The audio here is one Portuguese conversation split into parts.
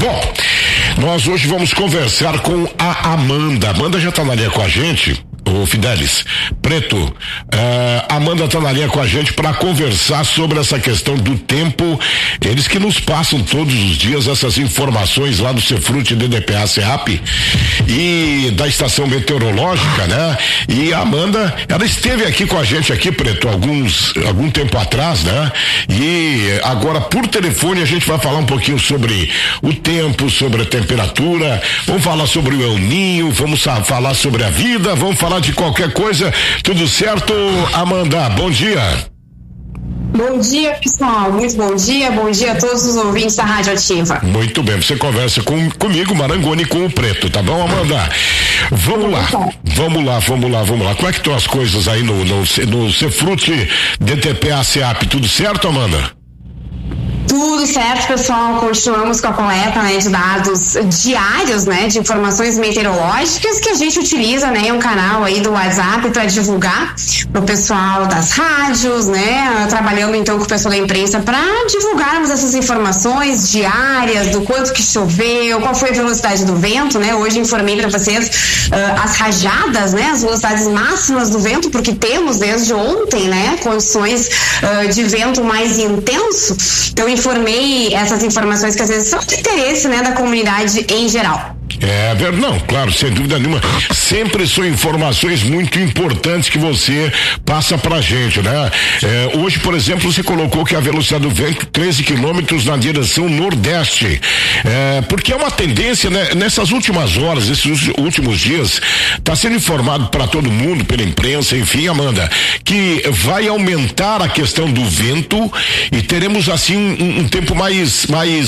Bom, nós hoje vamos conversar com a Amanda. Amanda já está na linha com a gente. Ô Fidelis, Preto, Amanda está na linha com a gente para conversar sobre essa questão do tempo. Eles que nos passam todos os dias essas informações lá do Cefrute DDPA SEAP e da estação meteorológica, né? E a Amanda, ela esteve aqui com a gente aqui, Preto, algum tempo atrás, né? E agora por telefone a gente vai falar um pouquinho sobre o tempo, sobre a temperatura, vamos falar sobre o El Ninho, vamos falar sobre a vida, vamos falar de qualquer coisa. Tudo certo, Amanda? Bom dia. Bom dia, pessoal. Muito bom dia. Bom dia a todos os ouvintes da Rádio Ativa. Muito bem. Você conversa comigo, Marangoni, com o Preto, tá bom, Amanda? Vamos lá. Como é que estão as coisas aí no Cefrute DTPA SEAP? Tudo certo, Amanda? Tudo certo, pessoal. Continuamos com a coleta, né, de dados diários, né, de informações meteorológicas que a gente utiliza, né, um canal aí do WhatsApp para divulgar pro pessoal das rádios, né, trabalhando então com o pessoal da imprensa para divulgarmos essas informações diárias do quanto que choveu, qual foi a velocidade do vento, né. Hoje informei para vocês as rajadas, né, as velocidades máximas do vento, porque temos desde ontem, né, condições de vento mais intenso. Então informei essas informações que às vezes são de interesse, né, da comunidade em geral. Não, claro, sem dúvida nenhuma. Sempre são informações muito importantes que você passa pra gente, né? Hoje, por exemplo, você colocou que a velocidade do vento 13 quilômetros na direção nordeste. Porque é uma tendência, né? Nessas últimas horas, esses últimos dias, tá sendo informado para todo mundo, pela imprensa, enfim, Amanda, que vai aumentar a questão do vento e teremos assim um tempo mais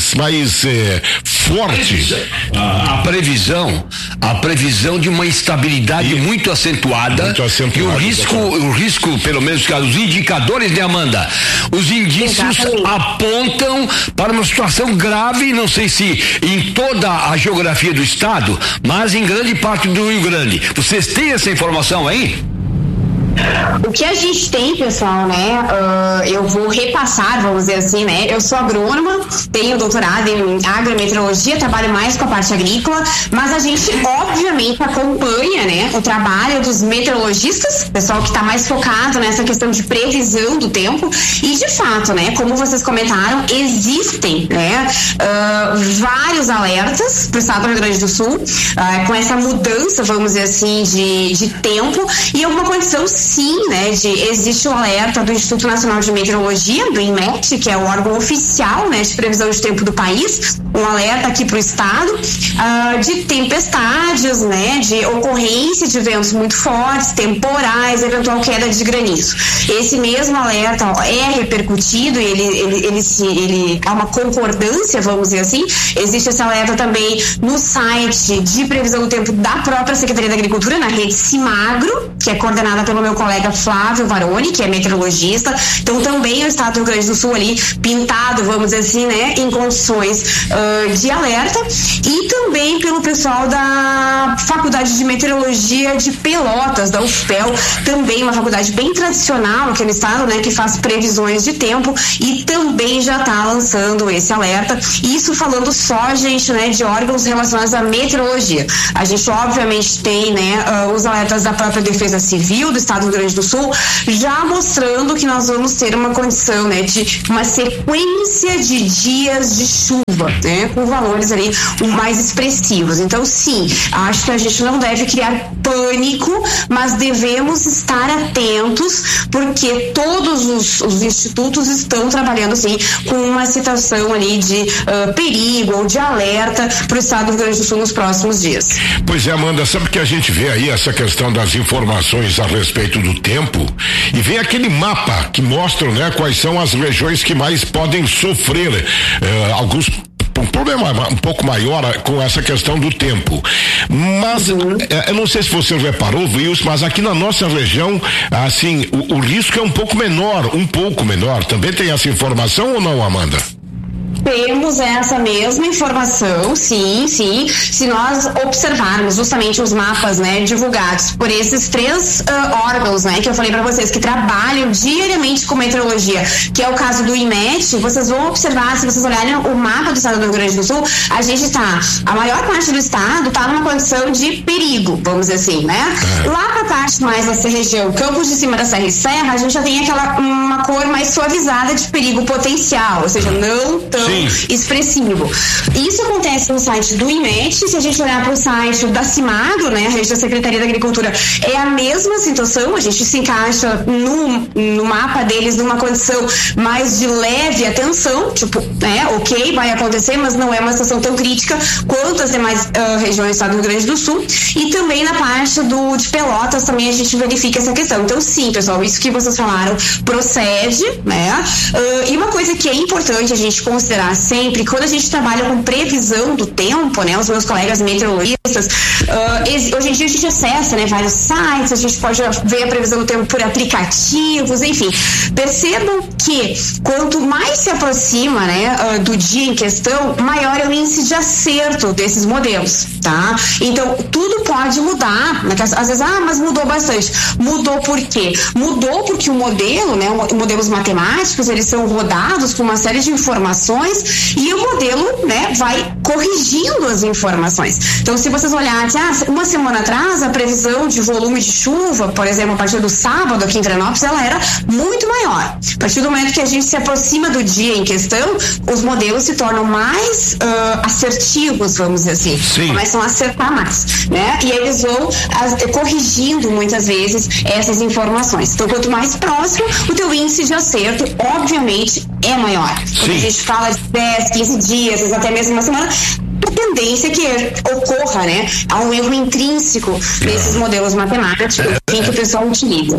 forte. A previsão de uma estabilidade muito acentuada. E o risco, pelo menos os indicadores, né, Amanda? Os indícios apontam para uma situação grave, não sei se em toda a geografia do estado, mas em grande parte do Rio Grande. Vocês têm essa informação aí? O que a gente tem, pessoal, né, eu vou repassar, vamos dizer assim, né, eu sou agrônoma, tenho doutorado em agrometeorologia, trabalho mais com a parte agrícola, mas a gente obviamente acompanha, né, o trabalho dos meteorologistas, pessoal que está mais focado nessa questão de previsão do tempo e de fato, né, como vocês comentaram, existem, né, vários alertas para o estado do Rio Grande do Sul, com essa mudança, vamos dizer assim, de tempo e alguma condição sim, né, existe o alerta do Instituto Nacional de Meteorologia, do INMET, que é o órgão oficial, né, de previsão de tempo do país, um alerta aqui para o estado, de tempestades, né, de ocorrência de ventos muito fortes, temporais, eventual queda de granizo. Esse mesmo alerta é repercutido, ele há uma concordância, vamos dizer assim. Existe esse alerta também no site de previsão do tempo da própria Secretaria da Agricultura, na rede Cimagro, que é coordenada pelo meu colega Flávio Varoni, que é meteorologista. Então também o estado do Rio Grande do Sul ali pintado, vamos dizer assim, né, em condições de alerta, e também pelo pessoal da Faculdade de Meteorologia de Pelotas, da UFPEL, também uma faculdade bem tradicional aqui no estado, né, que faz previsões de tempo e também já está lançando esse alerta. Isso falando só, gente, né, de órgãos relacionados à meteorologia. A gente obviamente tem, né, os alertas da própria Defesa Civil do estado do Rio Grande do Sul, já mostrando que nós vamos ter uma condição, né, de uma sequência de dias de chuva, né, com valores ali mais expressivos. Então, sim, acho que a gente não deve criar pânico, mas devemos estar atentos, porque todos os institutos estão trabalhando, sim, com uma situação ali de perigo ou de alerta para o estado do Rio Grande do Sul nos próximos dias. Pois é, Amanda, sabe que a gente vê aí essa questão das informações a respeito do tempo e vem aquele mapa que mostra, né, quais são as regiões que mais podem sofrer alguns um problema um pouco maior com essa questão do tempo. Mas eu não sei se você reparou, Wilson, mas aqui na nossa região, assim, o risco é um pouco menor. Também tem essa informação ou não, Amanda? Temos essa mesma informação, sim. Se nós observarmos justamente os mapas, né, divulgados por esses 3 órgãos, né, que eu falei para vocês, que trabalham diariamente com meteorologia, que é o caso do IMET, vocês vão observar, se vocês olharem o mapa do estado do Rio Grande do Sul, a maior parte do estado está numa condição de perigo, vamos dizer assim, né? Lá pra parte mais dessa região, Campos de Cima da Serra e Serra, a gente já tem uma cor mais suavizada de perigo potencial, ou seja, não tão expressivo. Isso acontece no site do IMET. Se a gente olhar para o site da CIMAGRO, né, a rede da Secretaria da Agricultura, é a mesma situação, a gente se encaixa no mapa deles numa condição mais de leve atenção, tipo, né, ok, vai acontecer, mas não é uma situação tão crítica quanto as demais regiões do estado do Rio Grande do Sul. E também na parte de Pelotas também a gente verifica essa questão. Então sim, pessoal, isso que vocês falaram procede, né? E uma coisa que é importante a gente considerar sempre, quando a gente trabalha com previsão do tempo, né? Os meus colegas meteorologistas, hoje em dia a gente acessa, né, vários sites, a gente pode ver a previsão do tempo por aplicativos, enfim. Percebam que quanto mais se aproxima, né, do dia em questão, maior é o índice de acerto desses modelos, tá? Então, tudo pode mudar, né? Às vezes, mas mudou bastante. Mudou por quê? Mudou porque o modelo, né, modelos matemáticos, eles são rodados com uma série de informações e o modelo, né, vai corrigindo as informações. Então, se vocês olharem, uma semana atrás, a previsão de volume de chuva, por exemplo, a partir do sábado aqui em Florianópolis, ela era muito maior. A partir do momento que a gente se aproxima do dia em questão, os modelos se tornam mais assertivos, vamos dizer assim. Sim. Começam a acertar mais, né? E eles vão corrigindo muitas vezes essas informações. Então, quanto mais próximo, o teu índice de acerto, obviamente, é maior. Quando a gente fala de 10, 15 dias, até mesmo uma semana, a tendência é que ocorra, né, há um erro intrínseco nesses modelos matemáticos que o pessoal utiliza.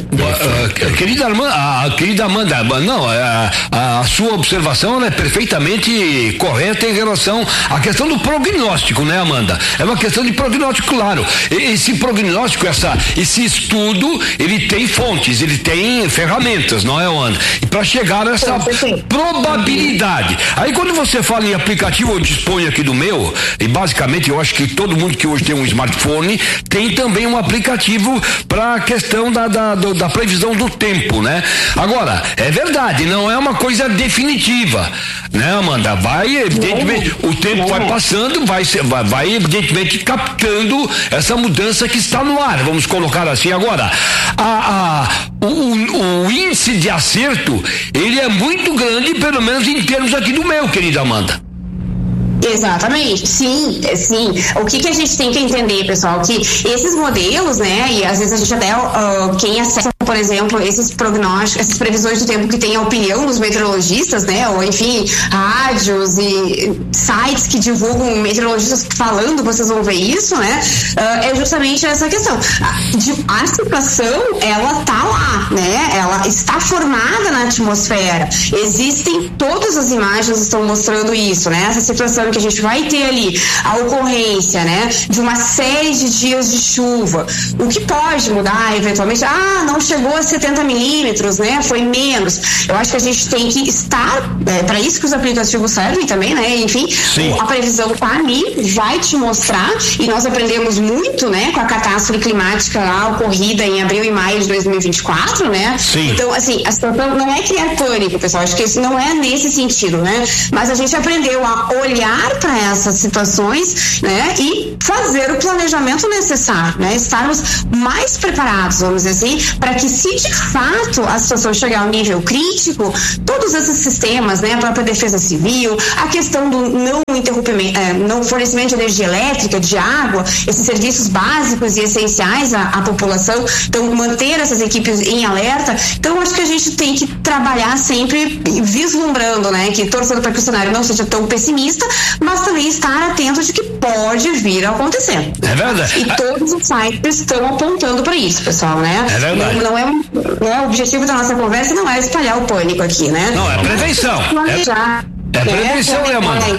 Querida Amanda, não, a sua observação é perfeitamente correta em relação à questão do prognóstico, né, Amanda? É uma questão de prognóstico, claro. Esse prognóstico, esse estudo, ele tem fontes, ele tem ferramentas, não é, Amanda? E para chegar a essa probabilidade. Aí quando você fala em aplicativo, eu disponho aqui do meu, e basicamente eu acho que todo mundo que hoje tem um smartphone tem também um aplicativo para a questão da previsão do tempo, né? Agora, é verdade, não é uma coisa definitiva, né, Amanda? Vai, evidentemente, o tempo vai passando, vai evidentemente captando essa mudança que está no ar, vamos colocar assim. Agora, o índice de acerto, ele é muito grande, pelo menos em termos aqui do meu, querida Amanda. Exatamente, sim. O que a gente tem que entender, pessoal, que esses modelos, né, e às vezes a gente até, quem acessa, por exemplo, esses prognósticos, essas previsões do tempo que tem a opinião dos meteorologistas, né, ou enfim, rádios e sites que divulgam meteorologistas falando, vocês vão ver isso, né, é justamente essa questão. A situação, ela tá lá, né, ela está formada na atmosfera, existem, todas as imagens estão mostrando isso, né, essa situação que a gente vai ter ali, a ocorrência, né, de uma série de dias de chuva. O que pode mudar, eventualmente, não chegou a 70 milímetros, né, foi menos. Eu acho que a gente tem que estar, para isso que os aplicativos servem também, né, enfim, a previsão tá ali, vai te mostrar, e nós aprendemos muito, né, com a catástrofe climática lá, ocorrida em abril e maio de 2024, né. Sim. Então, assim, a situação não é criar pânico, pessoal, acho que isso não é nesse sentido, né, mas a gente aprendeu a olhar para essas situações, né, e fazer o planejamento necessário, né, estarmos mais preparados, vamos dizer assim, para que, se de fato a situação chegar ao nível crítico, todos esses sistemas, né, a própria defesa civil, a questão do não fornecimento de energia elétrica, de água, esses serviços básicos e essenciais à população, então manter essas equipes em alerta. Então acho que a gente tem que trabalhar sempre vislumbrando, né, que torcendo para que o cenário não seja tão pessimista, mas também estar atento de que pode vir a acontecer. É verdade. E todos os sites estão apontando para isso, pessoal, né? É verdade. Não é o objetivo da nossa conversa, não é espalhar o pânico aqui, né? Não, é prevenção. É prevenção, né, Amanda?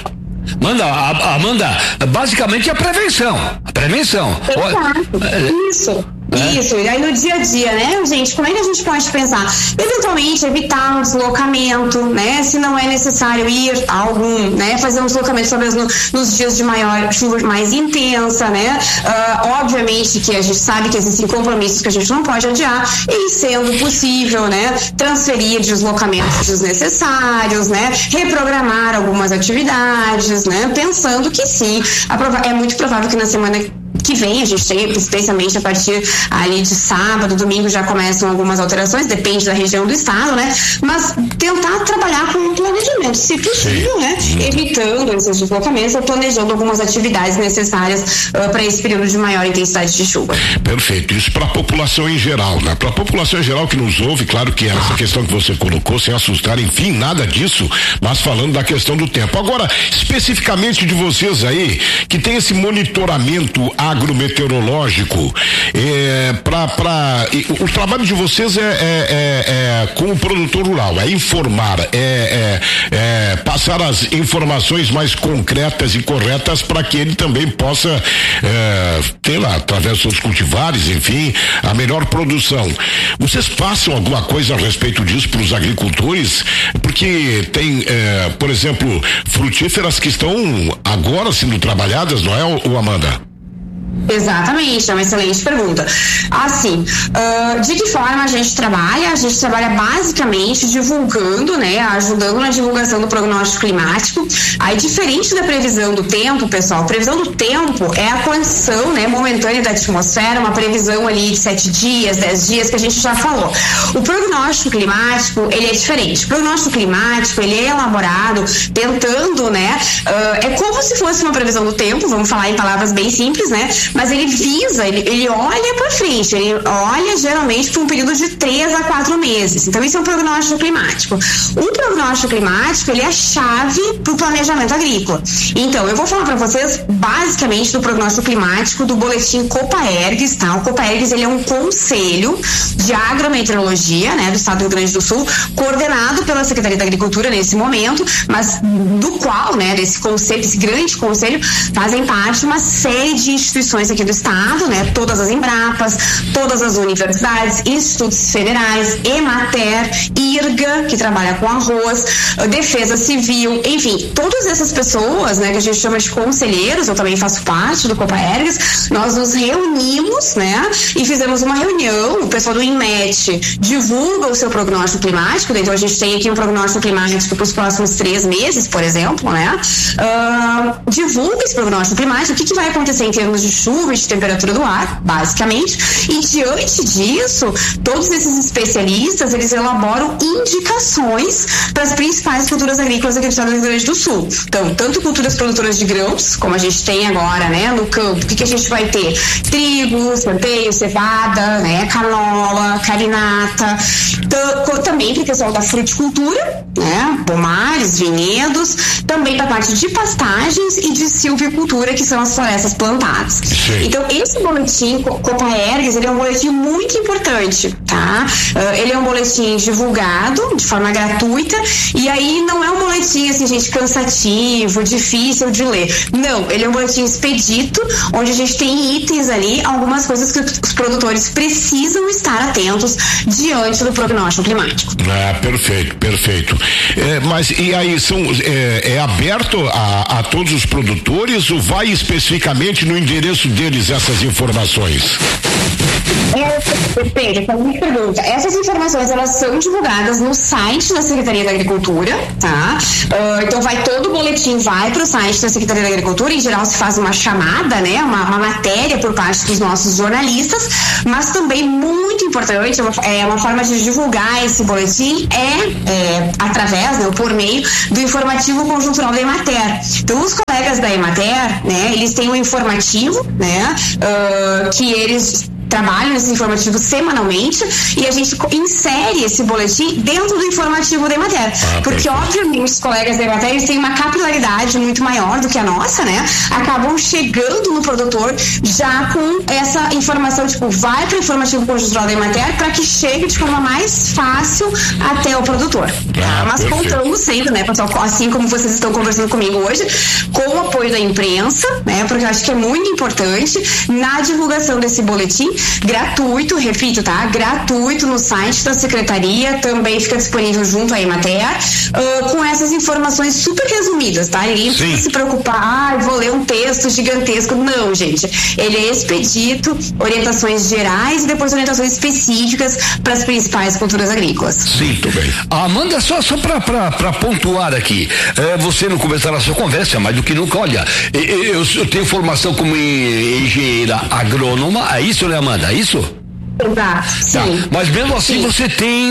Amanda, basicamente é a prevenção. Exato. Isso. Isso, e aí no dia a dia, né, gente, como é que a gente pode pensar? Eventualmente evitar um deslocamento, né, se não é necessário ir a algum, né, fazer um deslocamento talvez nos dias de maior chuva mais intensa, né, obviamente que a gente sabe que existem compromissos que a gente não pode adiar e sendo possível, né, transferir deslocamentos desnecessários, né, reprogramar algumas atividades, né, pensando que sim, é muito provável que na semana que vem, a gente tem, especialmente a partir ali de sábado, domingo, já começam algumas alterações, depende da região do estado, né? Mas tentar trabalhar com um planejamento, se possível, né? Evitando esses deslocamentos ou planejando algumas atividades necessárias para esse período de maior intensidade de chuva. Perfeito. Isso para a população em geral, né? Para a população em geral que nos ouve, claro que essa questão que você colocou, sem assustar, enfim, nada disso, mas falando da questão do tempo. Agora, especificamente de vocês aí, que tem esse monitoramento agrometeorológico, o trabalho de vocês é com o produtor rural, é informar, passar as informações mais concretas e corretas para que ele também possa ter lá, através dos seus cultivares, enfim, a melhor produção. Vocês passam alguma coisa a respeito disso para os agricultores? Porque tem, por exemplo, frutíferas que estão agora sendo trabalhadas, não é, Amanda? Exatamente, é uma excelente pergunta. Assim, de que forma a gente trabalha? A gente trabalha basicamente divulgando, né, ajudando na divulgação do prognóstico climático. Aí, diferente da previsão do tempo, pessoal, previsão do tempo é a condição, né, momentânea da atmosfera, uma previsão ali de 7 dias, 10 dias, que a gente já falou. O prognóstico climático, ele é diferente. O prognóstico climático, ele é elaborado tentando, né, é como se fosse uma previsão do tempo, vamos falar em palavras bem simples, né, mas ele visa, ele olha para frente, ele olha geralmente para um período de 3 a 4 meses. Então, isso é um prognóstico climático. O prognóstico climático, ele é a chave para o planejamento agrícola. Então, eu vou falar para vocês basicamente do prognóstico climático do boletim Copaergues, tá? O Copaergues, ele é um conselho de agrometeorologia, né, do estado do Rio Grande do Sul, coordenado pela Secretaria da Agricultura nesse momento, mas do qual, né, desse conselho, desse grande conselho, fazem parte uma série de instituições aqui do estado, né? Todas as Embrapas, todas as universidades, institutos federais, Emater, IRGA, que trabalha com arroz, Defesa Civil, enfim, todas essas pessoas, né, que a gente chama de conselheiros, eu também faço parte do Copaergues, nós nos reunimos, né, e fizemos uma reunião, o pessoal do INMET divulga o seu prognóstico climático, então a gente tem aqui um prognóstico climático para os próximos 3 meses, por exemplo, né, divulga esse prognóstico climático, o que vai acontecer em termos de chuva e de temperatura do ar, basicamente, e diante disso, todos esses especialistas, eles elaboram indicações para as principais culturas agrícolas aqui do estado do Rio Grande do Sul. Então, tanto culturas produtoras de grãos, como a gente tem agora, né, no campo, o que a gente vai ter? Trigo, centeio, cevada, né, canola, carinata, também para o pessoal da fruticultura, né, pomares, vinhedos, também para a parte de pastagens e de silvicultura, que são as florestas plantadas. Sim. Então, esse boletim Copaergues, ele é um boletim muito importante, tá? Ele é um boletim divulgado de forma gratuita, e aí não é um boletim, assim, gente, cansativo, difícil de ler. Não, ele é um boletim expedito, onde a gente tem itens ali, algumas coisas que os produtores precisam estar atentos diante do prognóstico climático. Perfeito. Mas e aí, é aberto a todos os produtores ou vai especificamente no endereço deles essas informações? Pedro, essa é uma pergunta. Essas informações, elas são divulgadas no site da Secretaria da Agricultura, tá? Então todo o boletim vai para o site da Secretaria da Agricultura, em geral se faz uma chamada, né? Uma matéria por parte dos nossos jornalistas, mas também muito importante, uma forma de divulgar esse boletim através, né, por meio do informativo conjuntural da Emater. Então, os colegas da Emater, né, eles têm um informativo, né, que eles trabalham nesse informativo semanalmente, e a gente insere esse boletim dentro do informativo da Emater, porque obviamente os colegas da Emater, eles têm uma capilaridade muito maior do que a nossa, né? Acabam chegando no produtor já com essa informação, tipo, vai para o informativo conjuntural da Emater para que chegue de forma mais fácil até o produtor, tá? Mas contamos sempre, né, pessoal, assim como vocês estão conversando comigo hoje, com o apoio da imprensa, né, porque eu acho que é muito importante na divulgação desse boletim, gratuito, repito, tá? Gratuito no site da Secretaria, também fica disponível junto à Emater, com essas informações super resumidas, tá? Ninguém precisa se preocupar, vou ler um texto gigantesco. Não, gente. Ele é expedito, orientações gerais e depois orientações específicas para as principais culturas agrícolas. Sim, tudo bem. Amanda, só para pontuar aqui, você no começo da sua conversa, mais do que nunca, olha, eu tenho formação como engenheira agrônoma, é isso, né, Amanda? É isso? Sim. Tá. Mas mesmo assim você tem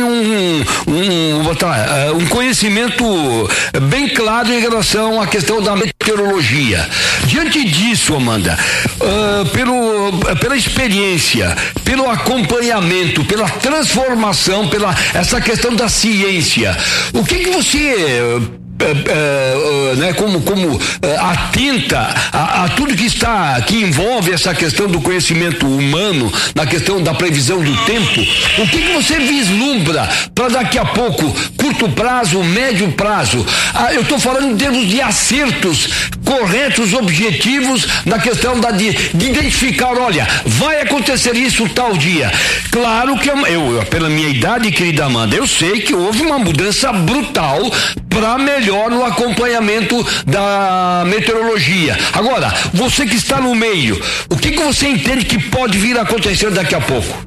um conhecimento bem claro em relação à questão da meteorologia. Diante disso, Amanda, pela experiência, pelo acompanhamento, pela transformação, essa questão da ciência, o que você né, como atenta a tudo que envolve essa questão do conhecimento humano, na questão da previsão do tempo, o que você vislumbra para daqui a pouco, curto prazo, médio prazo? Eu estou falando em termos de acertos corretos, objetivos, na questão de identificar, olha, vai acontecer isso tal dia. Claro que eu, pela minha idade, querida Amanda, eu sei que houve uma mudança brutal para melhor no acompanhamento da meteorologia. Agora, você que está no meio, o que você entende que pode vir a acontecer daqui a pouco?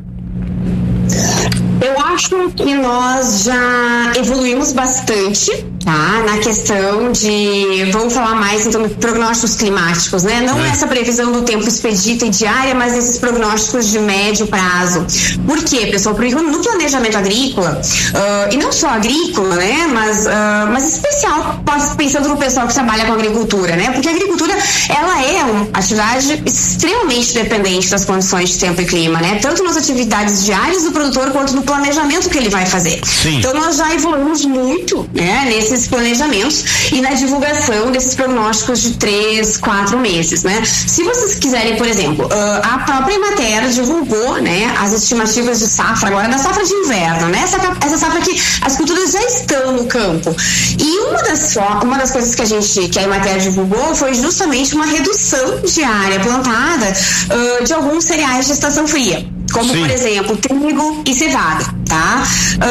Eu acho que nós já evoluímos bastante, tá? Na questão de, vamos falar mais então de prognósticos climáticos, né? Não essa previsão do tempo expedita e diária, mas esses prognósticos de médio prazo. Por quê, pessoal? Porque no planejamento agrícola, e não só agrícola, né? Mas especial, pensando no pessoal que trabalha com agricultura, né? Porque a agricultura, ela é uma atividade extremamente dependente das condições de tempo e clima, né? Tanto nas atividades diárias do produtor quanto no planejamento que ele vai fazer. Sim. Então nós já evoluímos muito, né, nesses planejamentos e na divulgação desses prognósticos de 3-4 meses, né? Se vocês quiserem, por exemplo, a própria Emater divulgou, né, as estimativas de safra agora da safra de inverno, né? Essa safra que as culturas já estão no campo. E uma das coisas que a Emater divulgou foi justamente uma redução de área plantada de alguns cereais de estação fria. Como, por exemplo, trigo e cevada, tá?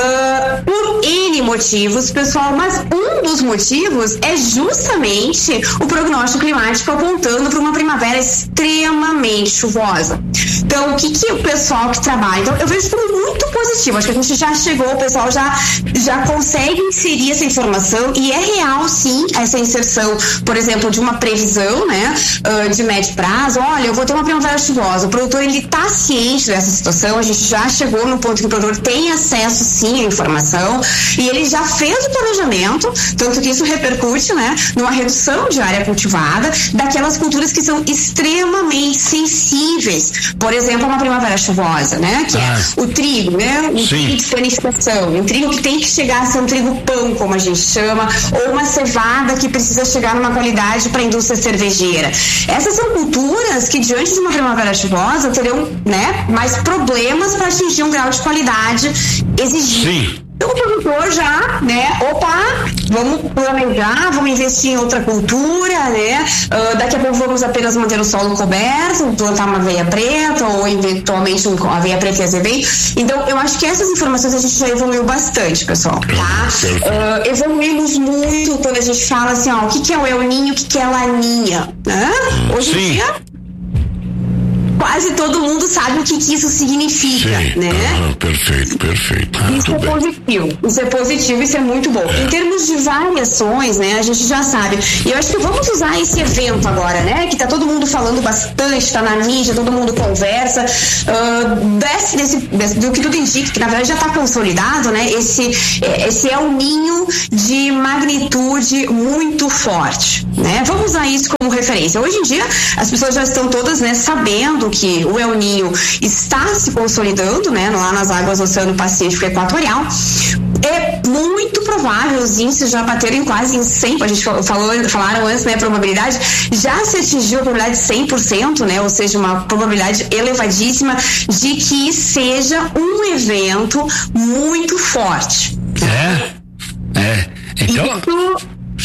Por N motivos, pessoal, mas um dos motivos é justamente o prognóstico climático apontando para uma primavera extremamente chuvosa. Então, o que o pessoal que trabalha... Então, eu vejo como muito positivo. Acho que a gente já chegou, o pessoal já consegue inserir essa informação e é real, sim, essa inserção, por exemplo, de uma previsão, né, de médio prazo. Olha, eu vou ter uma primavera chuvosa. O produtor, ele tá ciente dessa situação, a gente já chegou no ponto que o produtor tem acesso sim à informação e ele já fez o planejamento, tanto que isso repercute, né, numa redução de área cultivada daquelas culturas que são extremamente sensíveis, por exemplo, uma primavera chuvosa, né, que é o trigo, né, o trigo de panificação, um trigo que tem que chegar a ser um trigo pão, como a gente chama, ou uma cevada que precisa chegar numa qualidade para a indústria cervejeira. Essas são culturas que diante de uma primavera chuvosa terão, né, mais problemas para atingir um grau de qualidade exigido. Sim. Então o produtor já, né, vamos planejar, vamos investir em outra cultura, né, daqui a pouco vamos apenas manter o solo coberto, plantar uma aveia preta ou eventualmente uma aveia preta e azevém. Então eu acho que essas informações a gente já evoluiu bastante, pessoal, tá? Evoluímos muito quando a gente fala assim, ó, o que é o El Niño, o que é a Laninha, né? Hoje em dia quase todo mundo sabe o que isso significa, né? Perfeito. Isso é positivo, isso é muito bom. Em termos de variações, né, a gente já sabe. E eu acho que vamos usar esse evento agora, né, que tá todo mundo falando bastante, tá na mídia, todo mundo conversa, do que tudo indica, que na verdade já tá consolidado, né, esse El Niño de magnitude muito forte, né? Vamos usar isso como referência. Hoje em dia, as pessoas já estão todas, né, sabendo que o El Niño está se consolidando, né, lá nas águas do Oceano Pacífico Equatorial. É muito provável, os índices já bateram quase em 100%, a gente falaram antes, né, probabilidade, já se atingiu a probabilidade de 100%, né, ou seja, uma probabilidade elevadíssima de que seja um evento muito forte. Então...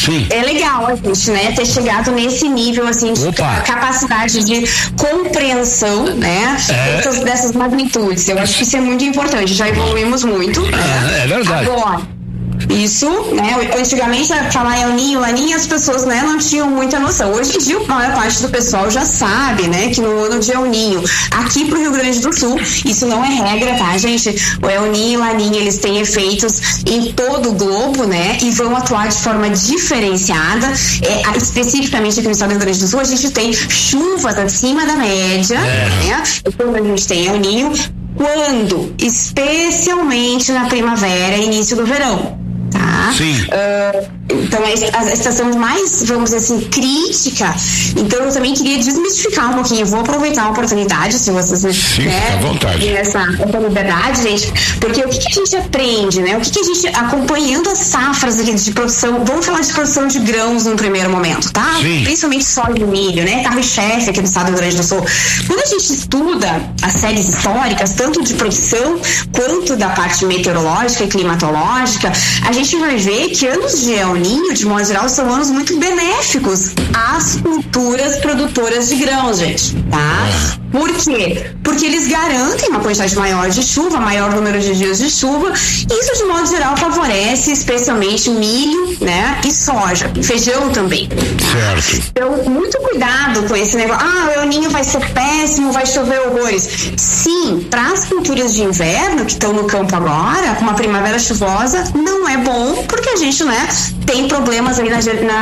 Sim. É legal a gente, né, ter chegado nesse nível, assim, de capacidade de compreensão, né, dessas magnitudes. Eu acho que isso é muito importante, já evoluímos muito. É verdade. Agora, isso, né? Antigamente, falar El Ninho, Laninha, as pessoas, né, não tinham muita noção. Hoje em dia, a maior parte do pessoal já sabe, né, que no ano de El Ninho, aqui pro Rio Grande do Sul, isso não é regra, tá, gente? O El Ninho e Laninha, eles têm efeitos em todo o globo, né, e vão atuar de forma diferenciada. Especificamente aqui no estado do Rio Grande do Sul, a gente tem chuvas acima da média, né? Quando a gente tem El Ninho, quando? Especialmente na primavera e início do verão. Tá? Sim. Então a estação mais, vamos dizer assim, crítica. Então eu também queria desmistificar um pouquinho. Eu vou aproveitar a oportunidade, se vocês Sim, à vontade. Essa liberdade, gente, porque o que a gente aprende, né? O que a gente, acompanhando as safras aqui de produção, vamos falar de produção de grãos no primeiro momento, tá? Sim. Principalmente soja e milho, né? Carro-chefe aqui no estado do Rio Grande do Sul. Quando a gente estuda as séries históricas, tanto de produção quanto da parte meteorológica e climatológica, a gente vai ver que anos de El Ninho, de modo geral, são anos muito benéficos às culturas produtoras de grãos, gente, tá? Por quê? Porque eles garantem uma quantidade maior de chuva, maior número de dias de chuva, e isso, de modo geral, favorece especialmente milho, né? E soja, feijão também. Certo. Então, muito cuidado com esse negócio. O El Ninho vai ser péssimo, vai chover horrores. Sim, para as culturas de inverno, que estão no campo agora, com uma primavera chuvosa, não é bom, porque a gente, né, tem problemas aí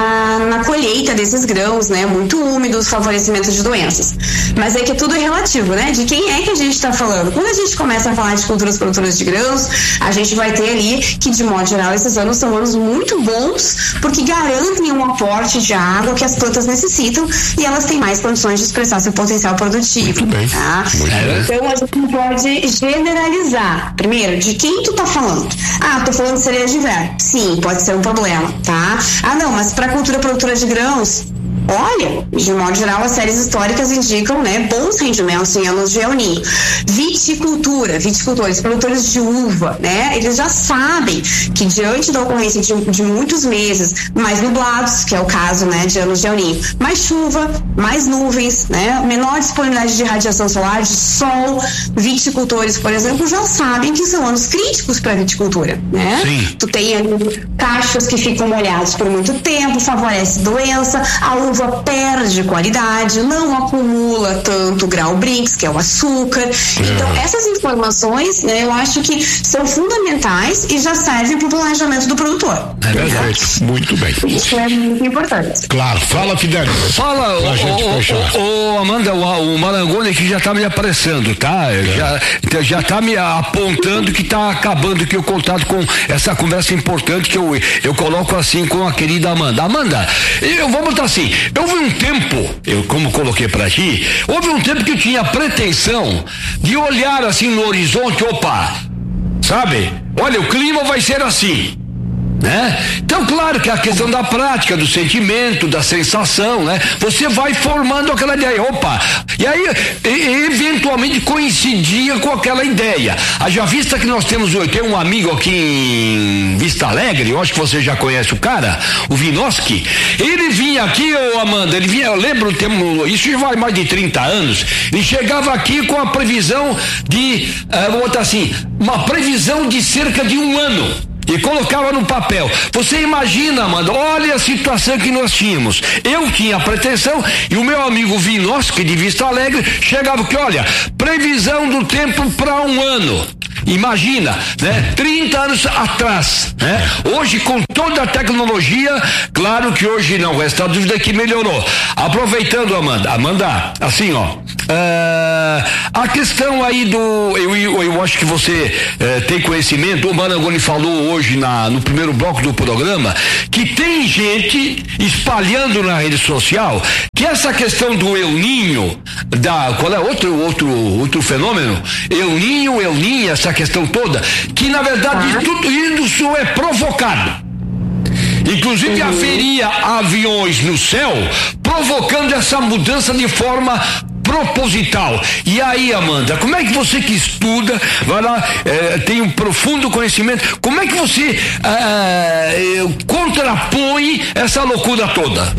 na colheita desses grãos, né, muito úmidos, favorecimento de doenças. Mas é que tudo é relativo, né, de quem é que a gente está falando. Quando a gente começa a falar de culturas produtoras de grãos, a gente vai ter ali que, de modo geral, esses anos são anos muito bons, porque garantem um aporte de água que as plantas necessitam e elas têm mais condições de expressar seu potencial produtivo. Muito bem. Tá? Então a gente não pode generalizar. Primeiro, de quem tu tá falando? Tô falando de cereja de inverno. Sim, pode ser um problema, tá? Não, mas para cultura produtora de grãos, olha, de modo geral, as séries históricas indicam, né, bons rendimentos em anos de El Ninho. Viticultores, produtores de uva, né, eles já sabem que diante da ocorrência de muitos meses mais nublados, que é o caso, né, de anos de El Ninho, mais chuva, mais nuvens, né, menor disponibilidade de radiação solar, de sol, viticultores, por exemplo, já sabem que são anos críticos para a viticultura, né? Sim. Tu tem ali cachos que ficam molhados por muito tempo, favorece doença, a uva perde qualidade, não acumula tanto grau Brinks, que é o açúcar. Então, essas informações, né, eu acho que são fundamentais e já servem para o planejamento do produtor. É verdade. Muito bem. Isso é muito importante. Claro. Fala, Fidelis. Fala, Amanda, o Marangoni aqui já tá me apressando, tá? Já tá me apontando que tá acabando aqui o contato com essa conversa importante que eu coloco assim com a querida Amanda. Amanda, vou botar assim, houve um tempo, como coloquei pra ti, houve um tempo que eu tinha pretensão de olhar assim no horizonte, sabe? Olha, o clima vai ser assim, né? Então, claro que a questão da prática, do sentimento, da sensação, né? Você vai formando aquela ideia, e aí eventualmente coincidia com aquela ideia. Haja vista que nós tem um amigo aqui em Vista Alegre, eu acho que você já conhece o cara, o Vinoski. Ele vinha aqui, Amanda, eu lembro, isso já vai mais de 30 anos, ele chegava aqui com a previsão de, vou botar assim, uma previsão de cerca de um ano. E colocava no papel. Você imagina, Amanda, olha a situação que nós tínhamos. Eu tinha a pretensão e o meu amigo Vinoski de Vista Alegre chegava que, olha, previsão do tempo para um ano. Imagina, né? 30 anos atrás, né? Hoje, com toda a tecnologia, claro que hoje não resta dúvida que melhorou. Aproveitando, Amanda, assim, a questão aí eu acho que você tem conhecimento, o Marangoni falou hoje no primeiro bloco do programa, que tem gente espalhando na rede social que essa questão do El Ninho, qual é outro fenômeno? El Ninho, essa questão toda, que na verdade tudo isso é provocado. Inclusive haveria aviões no céu provocando essa mudança de forma proposital. E aí, Amanda, como é que você que estuda, vai lá, tem um profundo conhecimento, como é que você contrapõe essa loucura toda?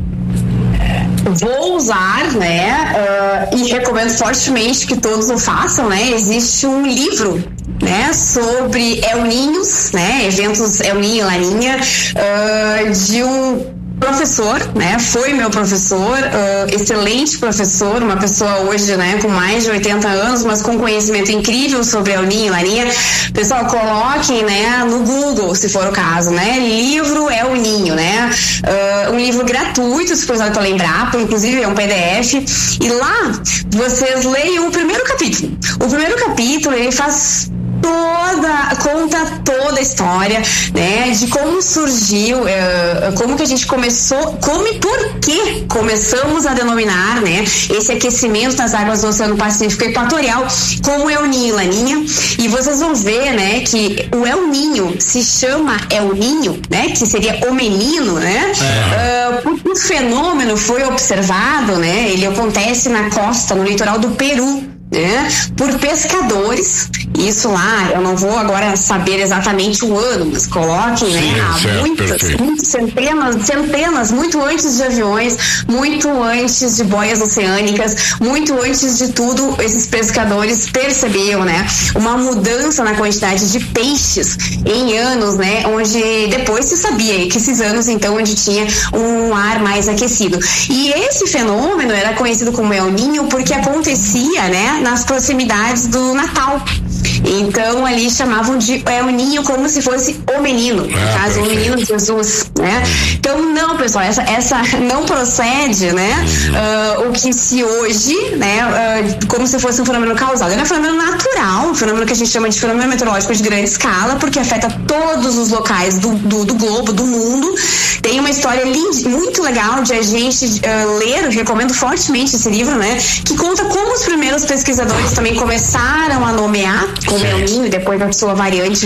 Vou usar, né, e recomendo fortemente que todos o façam, né, existe um livro, né, sobre El Niños, né, eventos El Niño, Laninha, de um professor, né, foi meu professor, excelente professor, uma pessoa hoje, né, com mais de 80 anos, mas com conhecimento incrível sobre El Niño, Laninha. Pessoal, coloquem, né, no Google, se for o caso, né, livro El Niño, né, um livro gratuito, se precisar para lembrar, inclusive é um PDF, e lá vocês leiam o primeiro capítulo. O primeiro capítulo, ele conta toda a história, né, de como surgiu, como que a gente começou, como e por que começamos a denominar, né, esse aquecimento das águas do Oceano Pacífico Equatorial como El Niño, Laninha. E vocês vão ver, né, que o El Niño se chama El Niño, né, que seria o menino, né, porque o fenômeno foi observado, né, ele acontece na costa, no litoral do Peru, né, por pescadores. Isso lá, eu não vou agora saber exatamente o ano, mas coloquem, né, há centenas, muito antes de aviões, muito antes de boias oceânicas, muito antes de tudo, esses pescadores perceberam, né, uma mudança na quantidade de peixes em anos, né, onde depois se sabia que esses anos, então, onde tinha um ar mais aquecido. E esse fenômeno era conhecido como El Niño porque acontecia, né, nas proximidades do Natal. Então ali chamavam de El Niño como se fosse o menino, no caso o menino Jesus, né? Então não, pessoal, essa não procede, né? O que se hoje, né? Como se fosse um fenômeno causal, ele é um fenômeno natural, um fenômeno que a gente chama de fenômeno meteorológico de grande escala, porque afeta todos os locais do globo, do mundo. Tem uma história muito legal de a gente ler, recomendo fortemente esse livro, né? Que conta como os primeiros pesquisadores também começaram a nomear como El Niño, e depois a sua variante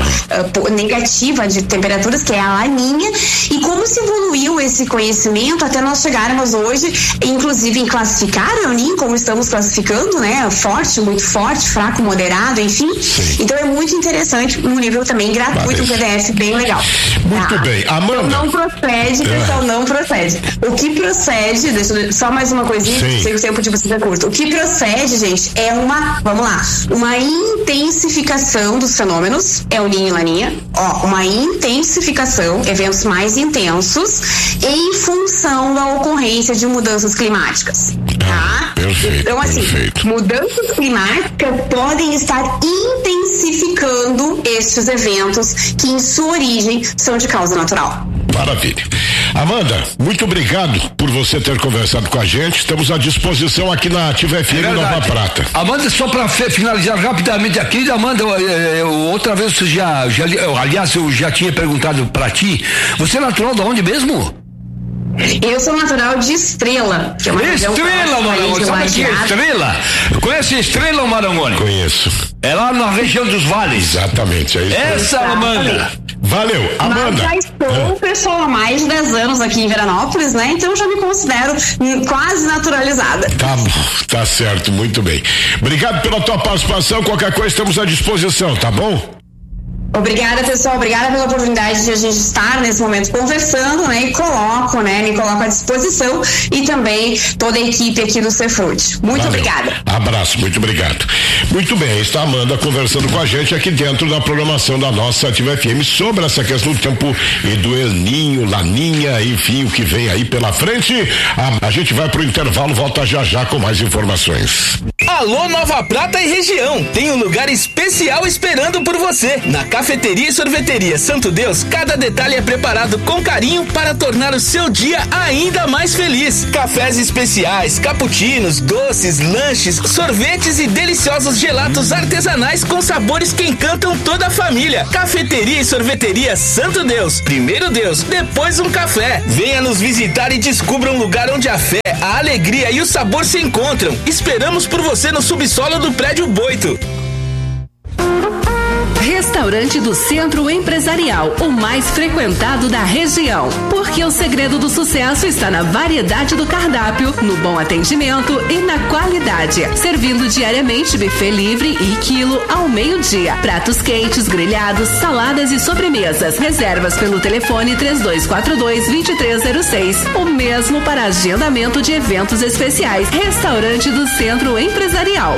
negativa de temperaturas, que é a Laninha, e como se evoluiu esse conhecimento até nós chegarmos hoje, inclusive em classificar o El Niño, como estamos classificando, né? Forte, muito forte, fraco, moderado, enfim. Sim. Então é muito interessante, um livro também gratuito, um PDF bem legal. Muito bem. Amanda. Então não procede, pessoal, não procede. O que procede, deixa eu só mais uma coisinha, sei que o tempo de vocês é curto. O que procede, gente, é uma intensificação dos fenômenos, El Niño e Laninha, uma intensificação, eventos mais intensos, em função da ocorrência de mudanças climáticas, tá? Perfeito, então, assim, mudanças climáticas podem estar intensificando estes eventos que, em sua origem, são de causa natural. Maravilha. Amanda, muito obrigado por você ter conversado com a gente. Estamos à disposição aqui na Ativa FM Nova Prata. Amanda, só para finalizar rapidamente aqui, Amanda, outra vez aliás, eu já tinha perguntado para ti, você é natural de onde mesmo? Eu sou natural de Estrela, que é uma Estrela, Marangoni, sabe aqui é Estrela? Conhece Estrela, Marangoni? Conheço. É lá na região dos vales. Exatamente, é isso. Essa, Amanda. Valeu, Amanda. Mas já estou, pessoal, há mais de 10 anos aqui em Veranópolis, né? Então já me considero quase naturalizada. Tá bom, tá certo, muito bem. Obrigado pela tua participação, qualquer coisa estamos à disposição, tá bom? Obrigada, pessoal, obrigada pela oportunidade de a gente estar nesse momento conversando, né, me coloco à disposição, e também toda a equipe aqui do Cefrute. Muito obrigada. Abraço, muito obrigado. Muito bem, está a Amanda conversando com a gente aqui dentro da programação da nossa Ativa FM sobre essa questão do tempo e do El Niño, Laninha, enfim, o que vem aí pela frente. A gente vai pro intervalo, volta já com mais informações. Alô, Nova Prata e região, tem um lugar especial esperando por você. Na Cafeteria e Sorveteria Santo Deus, cada detalhe é preparado com carinho para tornar o seu dia ainda mais feliz. Cafés especiais, cappuccinos, doces, lanches, sorvetes e deliciosos gelatos artesanais com sabores que encantam toda a família. Cafeteria e Sorveteria Santo Deus. Primeiro Deus, depois um café. Venha nos visitar e descubra um lugar onde a fé, a alegria e o sabor se encontram. Esperamos por você no subsolo do Prédio Boito. Restaurante do Centro Empresarial, o mais frequentado da região. Porque o segredo do sucesso está na variedade do cardápio, no bom atendimento e na qualidade. Servindo diariamente buffet livre e quilo ao meio-dia. Pratos quentes, grelhados, saladas e sobremesas. Reservas pelo telefone 3242-2306. O mesmo para agendamento de eventos especiais. Restaurante do Centro Empresarial.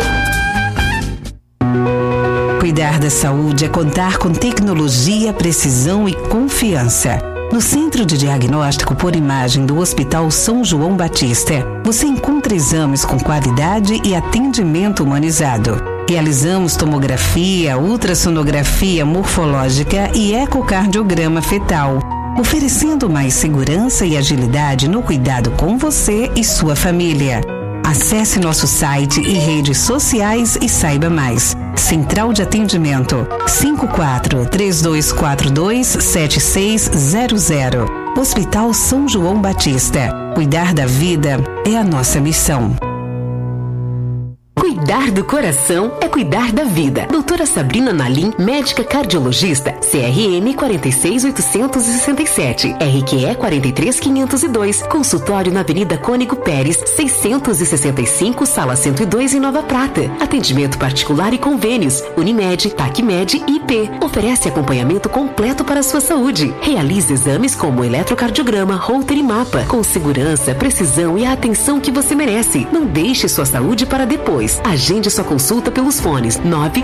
Cuidar da saúde é contar com tecnologia, precisão e confiança. No Centro de Diagnóstico por Imagem do Hospital São João Batista, você encontra exames com qualidade e atendimento humanizado. Realizamos tomografia, ultrassonografia morfológica e ecocardiograma fetal, oferecendo mais segurança e agilidade no cuidado com você e sua família. Acesse nosso site e redes sociais e saiba mais. Central de Atendimento 54-3242-7600. Hospital São João Batista. Cuidar da vida é a nossa missão. Cuidar do coração é cuidar da vida. Doutora Sabrina Nalim, médica cardiologista, CRM 46867, RQE 43502, consultório na Avenida Cônigo Pérez, 665, sala 102 em Nova Prata. Atendimento particular e convênios, Unimed, TACMED e IP. Oferece acompanhamento completo para a sua saúde. Realiza exames como eletrocardiograma, Holter e mapa, com segurança, precisão e a atenção que você merece. Não deixe sua saúde para depois. Agende sua consulta pelos fones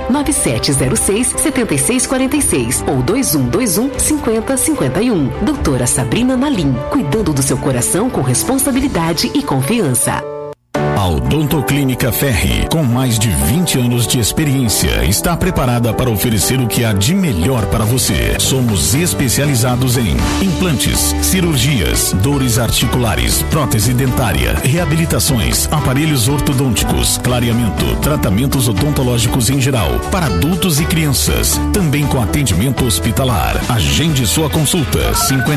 99706-7646 ou 2121-5051. Doutora Sabrina Nalim, cuidando do seu coração com responsabilidade e confiança. A Odontoclínica Ferri, com mais de 20 anos de experiência, está preparada para oferecer o que há de melhor para você. Somos especializados em implantes, cirurgias, dores articulares, prótese dentária, reabilitações, aparelhos ortodônticos, clareamento, tratamentos odontológicos em geral, para adultos e crianças, também com atendimento hospitalar. Agende sua consulta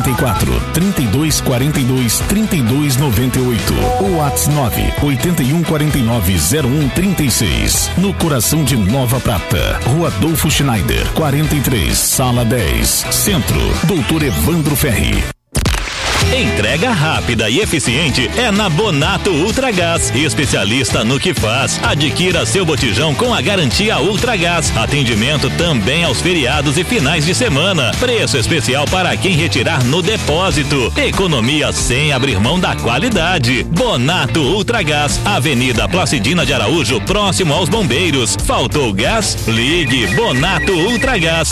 54-3242-3298 ou WhatsApp 8149-0136, no coração de Nova Prata, Rua Adolfo Schneider, 43, Sala 10, Centro, Doutor Evandro Ferri. Entrega rápida e eficiente é na Bonato Ultragás, especialista no que faz. Adquira seu botijão com a garantia Ultragás. Atendimento também aos feriados e finais de semana. Preço especial para quem retirar no depósito. Economia sem abrir mão da qualidade. Bonato Ultragás, Avenida Placidina de Araújo, próximo aos Bombeiros. Faltou gás? Ligue Bonato Ultragás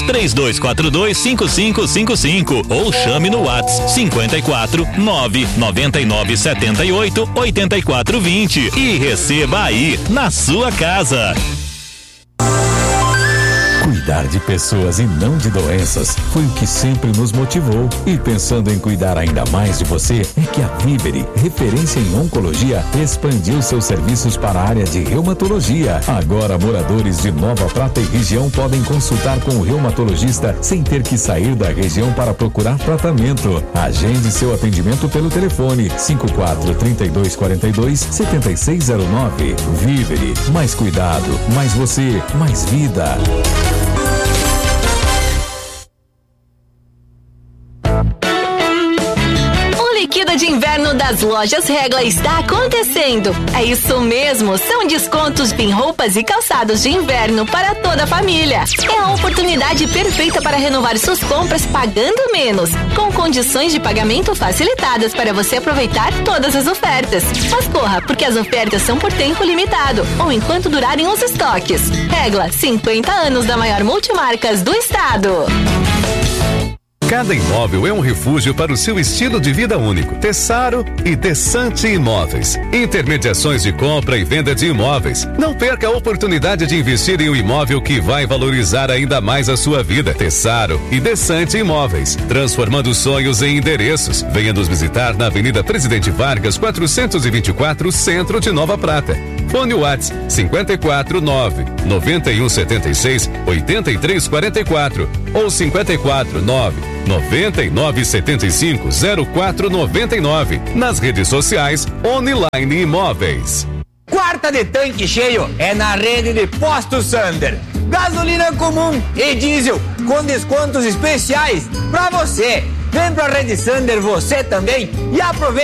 3242-5555 ou chame no WhatsApp 54-99978-8420 e receba aí na sua casa. Cuidar de pessoas e não de doenças foi o que sempre nos motivou. E pensando em cuidar ainda mais de você, é que a Vivere, referência em oncologia, expandiu seus serviços para a área de reumatologia. Agora, moradores de Nova Prata e região podem consultar com o reumatologista sem ter que sair da região para procurar tratamento. Agende seu atendimento pelo telefone 54-3242-7609. Vivere, mais cuidado, mais você, mais vida. Liquida de inverno das lojas Regla está acontecendo. É isso mesmo, são descontos em roupas e calçados de inverno para toda a família. É a oportunidade perfeita para renovar suas compras pagando menos, com condições de pagamento facilitadas para você aproveitar todas as ofertas. Mas corra, porque as ofertas são por tempo limitado ou enquanto durarem os estoques. Regla, 50 anos da maior multimarcas do estado. Cada imóvel é um refúgio para o seu estilo de vida único. Tessaro e Desante Imóveis. Intermediações de compra e venda de imóveis. Não perca a oportunidade de investir em um imóvel que vai valorizar ainda mais a sua vida. Tessaro e Desante Imóveis. Transformando sonhos em endereços. Venha nos visitar na Avenida Presidente Vargas, 424, Centro de Nova Prata. Fone WhatsApp 549-9176-8344 ou 549-9975-0499. Nas redes sociais, Online Imóveis. Quarta de tanque cheio é na rede de Postos Sander. gasolina comum e diesel com descontos especiais pra você. Vem pra Rede Sander você também e aproveite